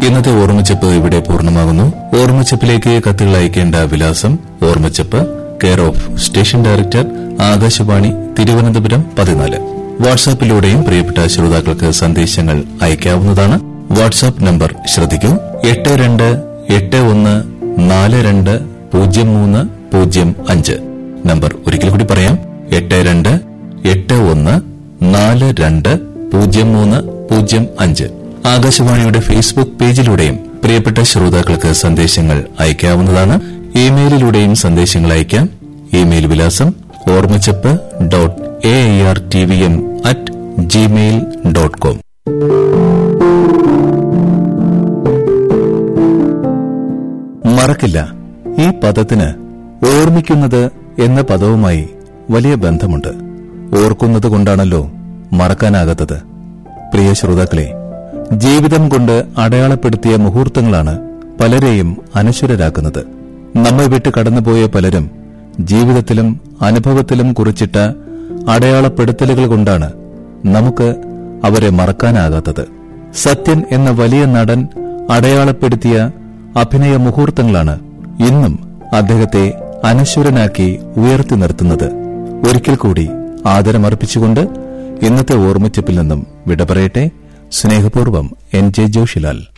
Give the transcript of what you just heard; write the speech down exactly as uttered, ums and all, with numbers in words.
ഇന്നത്തെ ഓർമ്മച്ചപ്പ് ഇവിടെ പൂർണ്ണമാകുന്നു. ഓർമ്മച്ചപ്പിലേക്ക് കത്തുകൾ അയക്കേണ്ട വിലാസം: ഓർമ്മച്ചപ്പ്, care of station director, Akashvani, Thiruvananthapuram പതിനാല്. വാട്സാപ്പിലൂടെയും പ്രിയപ്പെട്ട ശ്രോതാക്കൾക്ക് സന്ദേശങ്ങൾ അയക്കാവുന്നതാണ്. വാട്സാപ്പ് നമ്പർ ശ്രദ്ധിക്കൂ: എട്ട് രണ്ട് എട്ട് ഒന്ന് നാല് രണ്ട് പൂജ്യം മൂന്ന് പൂജ്യം അഞ്ച്. നമ്പർ ഒരിക്കൽ കൂടി പറയാം: എട്ട് രണ്ട് എട്ട് ഒന്ന് നാല് രണ്ട് പൂജ്യം മൂന്ന് പൂജ്യം അഞ്ച്. ആകാശവാണിയുടെ ഫേസ്ബുക്ക് പേജിലൂടെയും പ്രിയപ്പെട്ട ശ്രോതാക്കൾക്ക് സന്ദേശങ്ങൾ അയക്കാവുന്നതാണ്. ഇമെയിലിലൂടെയും സന്ദേശങ്ങൾ അയക്കാം. ഇമെയിൽ വിലാസം ഓർമ്മച്ചപ്പ് dot A I R T V M at Gmail dot com. മറക്കില്ല ഈ പദത്തിന് ഓർമ്മിക്കുന്നത് എന്ന പദവുമായി വലിയ ബന്ധമുണ്ട്. ഓർക്കുന്നത് കൊണ്ടാണല്ലോ മറക്കാനാകാത്തത്. പ്രിയ ശ്രോതാക്കളെ, ജീവിതം കൊണ്ട് അടയാളപ്പെടുത്തിയ മുഹൂർത്തങ്ങളാണ് പലരെയും അനശ്വരരാക്കുന്നത്. നമ്മെ വിട്ട് കടന്നുപോയ പലരും ജീവിതത്തിലും അനുഭവത്തിലും കുറിച്ചിട്ട അടയാളപ്പെടുത്തലുകൾ കൊണ്ടാണ് നമുക്ക് അവരെ മറക്കാനാകാത്തത്. സത്യൻ എന്ന വലിയ നടൻ അടയാളപ്പെടുത്തിയ അഭിനയ മുഹൂർത്തങ്ങളാണ് ഇന്നും അദ്ദേഹത്തെ അനശ്വരനാക്കി ഉയർത്തി നിർത്തുന്നത്. ഒരിക്കൽ കൂടി ആദരമർപ്പിച്ചുകൊണ്ട് ഇന്നത്തെ ഓർമ്മച്ചപ്പിൽ നിന്നും വിട പറയട്ടെ. സ്നേഹപൂർവ്വം, എൻ ജെ ജോഷിലാൽ.